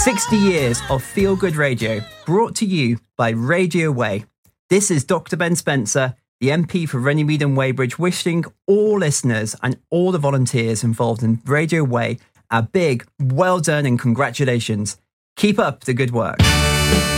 60 years of feel-good radio, brought to you by Radio Way. This is Dr. Ben Spencer, the MP for Runnymede and Weybridge, wishing all listeners and all the volunteers involved in Radio Way a big well done and congratulations. Keep up the good work.